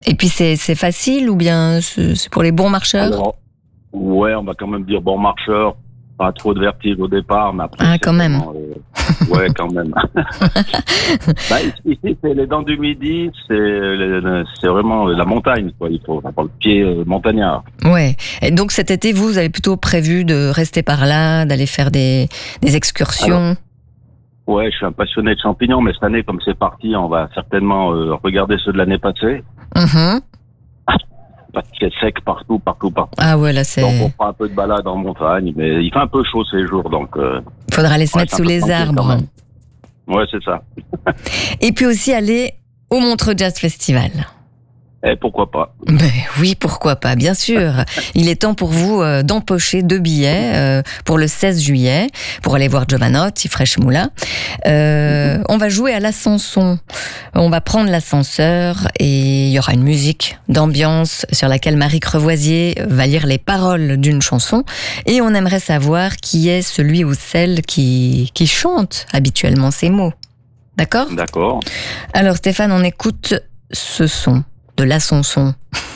Et puis c'est facile ou bien c'est pour les bons marcheurs? Alors, ouais, on va quand même dire bon marcheur, pas trop de vertige au départ, mais après. Ah, quand même. Ouais, quand même. Bah, ici, c'est les Dents du Midi, c'est vraiment la montagne, quoi. Il faut avoir le pied montagnard. Ouais. Et donc cet été, vous avez plutôt prévu de rester par là, d'aller faire des excursions? Ouais, je suis un passionné de champignons, mais cette année, comme c'est parti, on va certainement regarder ceux de l'année passée. Mhm. Parce que c'est sec partout. Ah ouais, là c'est... Donc on fera un peu de balade en montagne, mais il fait un peu chaud ces jours, donc... Il faudra aller se mettre sous les arbres. Ouais, c'est ça. Et puis aussi aller au Montreux Jazz Festival. Et pourquoi pas? Ben oui, pourquoi pas, bien sûr. Il est temps pour vous d'empocher 2 billets pour le 16 juillet, pour aller voir Jovanotti, Fresh Moula. On va jouer à l'ascension. On va prendre l'ascenseur et il y aura une musique d'ambiance sur laquelle Marie Crevoisier va lire les paroles d'une chanson. Et on aimerait savoir qui est celui ou celle qui chante habituellement ces mots. D'accord? D'accord. Alors Stéphane, on écoute ce son de l'ascension.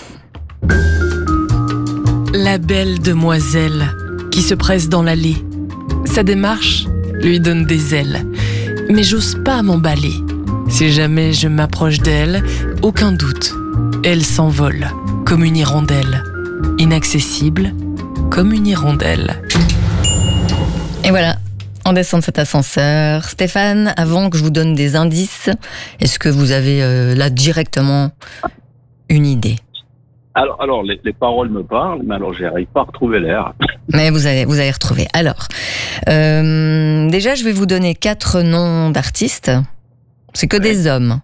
La belle demoiselle qui se presse dans l'allée. Sa démarche lui donne des ailes. Mais j'ose pas m'emballer. Si jamais je m'approche d'elle, aucun doute, elle s'envole comme une hirondelle. Inaccessible comme une hirondelle. Et voilà, on descend de cet ascenseur. Stéphane, avant que je vous donne des indices, est-ce que vous avez là directement une idée? Alors les paroles me parlent, mais alors j'arrive pas à retrouver l'air. Mais vous allez retrouver. Alors, déjà, je vais vous donner 4 noms d'artistes. C'est que des hommes,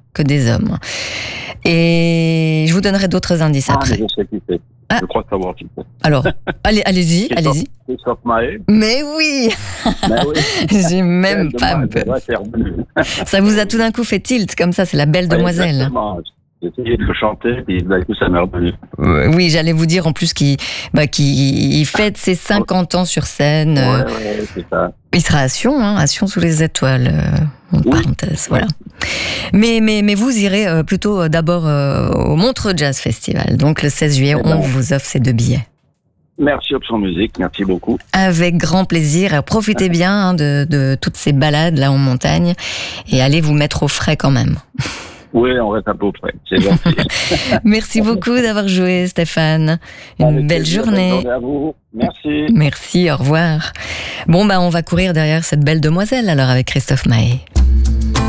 Et je vous donnerai d'autres indices après. Mais je sais qui c'est. Ah. Je crois savoir qui c'est. Alors, allez-y. Christophe Maé. Mais oui, Ben oui. j'ai même pas peur. Ça vous a tout d'un coup fait tilt, comme ça, c'est la belle demoiselle. Exactement. J'ai essayé de le chanter, et d'un coup, ça m'est revenu. Oui, j'allais vous dire en plus qu'il fête ses 50 ans sur scène. Ouais, c'est ça. Il sera à Sion sous les étoiles, en parenthèse, voilà. Mais vous irez plutôt d'abord au Montreux Jazz Festival. Donc le 16 juillet, on vous offre ces 2 billets. Merci Option Musique, merci beaucoup. Avec grand plaisir. Profitez bien de toutes ces balades là en montagne et allez vous mettre au frais quand même. Oui, on reste un peu près, c'est gentil. Merci beaucoup d'avoir joué, Stéphane. Une belle journée. Bonne journée à vous. Merci. Merci, au revoir. Bon, on va courir derrière cette belle demoiselle alors avec Christophe Maé.